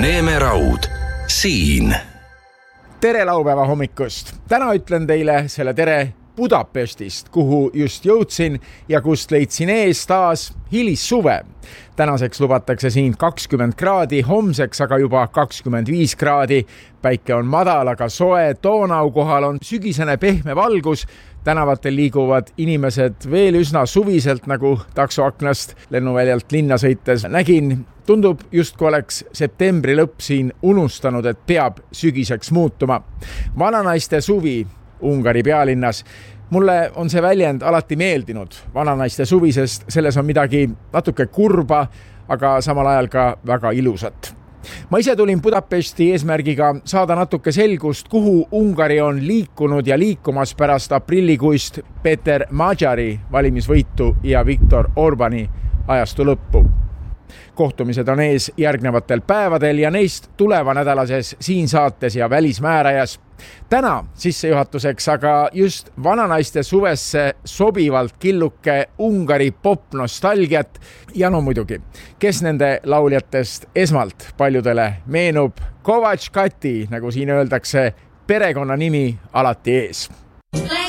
Neeme Raud, siin. Tere laupäeva hommikust! Täna ütlen teile selle tere Budapestist, kuhu just jõudsin ja kust leidsin ees taas hilissuve. Tänaseks lubatakse siin 20 kraadi, homseks aga juba 25 kraadi. Päike on madal, aga soe, Donau kohal on sügisene pehme valgus. Tänavatel liiguvad inimesed veel üsna suviselt, nagu taksoaknast lennuväljalt linna sõites nägin. Tundub justkui oleks septembri lõpp siin unustanud, et peab sügiseks muutuma. Vananaiste suvi Ungari pealinnas. Mulle on see väljend alati meeldinud, vananaiste suvi, sest selles on midagi natuke kurba, aga samal ajal ka väga ilusat. Ma ise tulin Budapesti eesmärgiga saada natuke selgust, kuhu Ungari on liikunud ja liikumas pärast aprillikuist Peter Magyari valimisvõitu ja Viktor Orbani ajastu lõppu. Kohtumised on ees järgnevatel päevadel ja neist tuleva nädalases siin saates ja välismäärajas. Täna sissejuhatuseks aga just vananaiste suvesse sobivalt killuke Ungari pop-nostalgiat ja no muidugi, kes nende lauljatest esmalt paljudele meenub, Kovač Kati, nagu siin öeldakse, perekonna nimi alati ees.